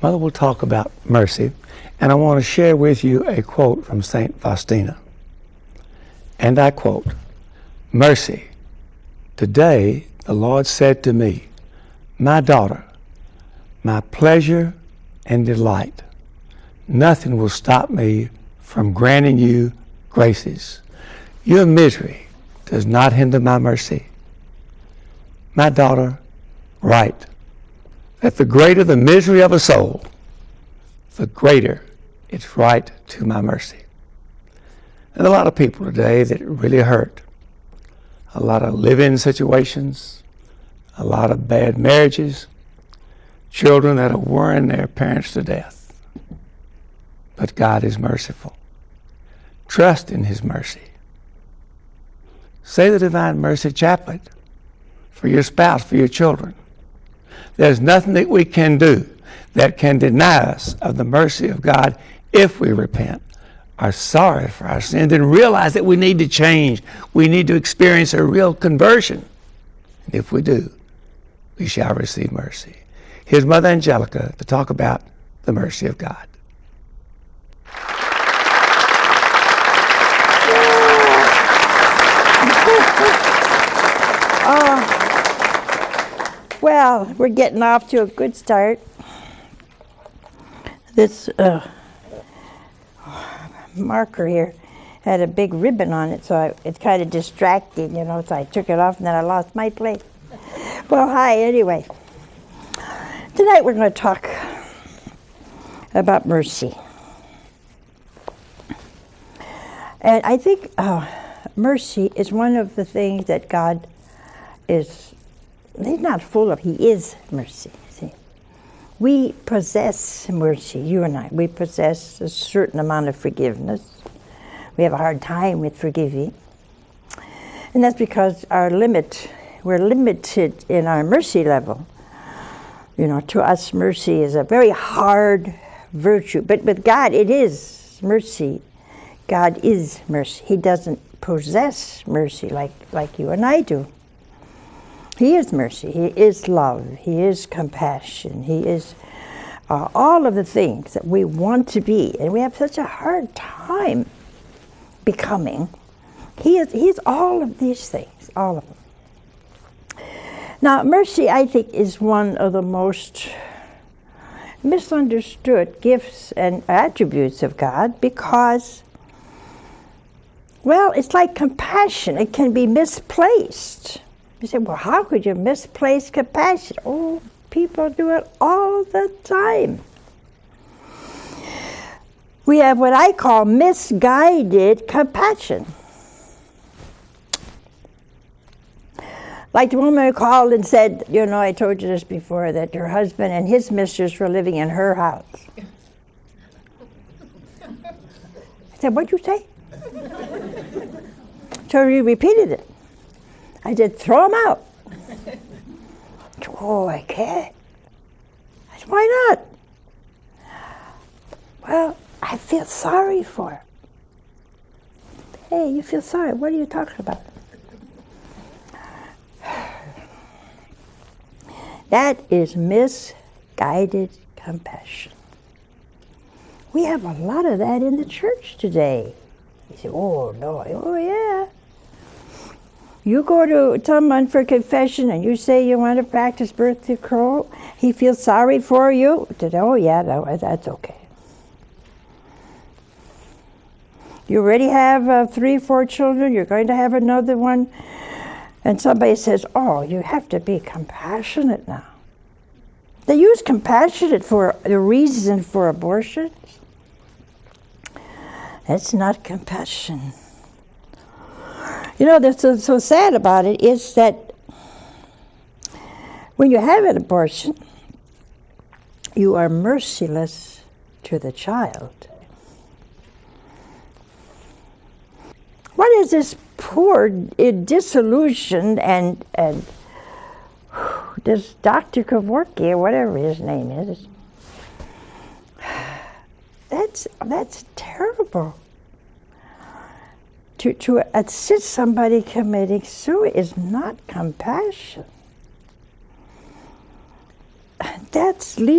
Mother will talk about mercy, and I want to share with you a quote from St. Faustina. And I quote, "Mercy, today the Lord said to me, my daughter, my pleasure and delight, nothing will stop me from granting you graces. Your misery does not hinder my mercy. My daughter, write that the greater the misery of a soul, the greater its right to my mercy." And a lot of people today that really hurt, a lot of live-in situations, a lot of bad marriages, children that are worrying their parents to death. But God is merciful. Trust in His mercy. Say the Divine Mercy Chaplet for your spouse, for your children. There's nothing that we can do that can deny us of the mercy of God if we repent, are sorry for our sins, and realize that we need to change. We need to experience a real conversion. And if we do, we shall receive mercy. Here's Mother Angelica to talk about the mercy of God. Well, we're getting off to a good start. This marker here had a big ribbon on it, so it's kind of distracting, so I took it off and then I lost my place. Well, hi, anyway. Tonight we're going to talk about mercy. And I think mercy is one of the things that God is, He's not full of, He is mercy. See? We possess mercy, you and I. We possess a certain amount of forgiveness. We have a hard time with forgiving. And that's because we're limited in our mercy level. To us, mercy is a very hard virtue. But with God, it is mercy. God is mercy. He doesn't possess mercy like you and I do. He is mercy. He is love. He is compassion. He is all of the things that we want to be. And we have such a hard time becoming. He is all of these things, all of them. Now, mercy, I think, is one of the most misunderstood gifts and attributes of God because, well, it's like compassion. It can be misplaced. You say, well, how could you misplace compassion? Oh, people do it all the time. We have what I call misguided compassion. Like the woman who called and said, I told you this before, that her husband and his mistress were living in her house. I said, what'd you say? So he repeated it. I said, throw him out. Oh, I can't. I said, why not? Well, I feel sorry for him. Hey, you feel sorry? What are you talking about? That is misguided compassion. We have a lot of that in the church today. You say, oh, no, oh, yeah. You go to someone for confession and you say you want to practice birth control. He feels sorry for you. Oh, yeah, no, that's okay. You already have 3, 4 children. You're going to have another one. And somebody says, oh, you have to be compassionate now. They use compassionate for the reason for abortions. That's not compassion. That's so sad about it is that when you have an abortion, you are merciless to the child. What is this poor, disillusioned and this Dr. Kevorkian, or whatever his name is, that's terrible. To assist somebody committing suicide is not compassion. That's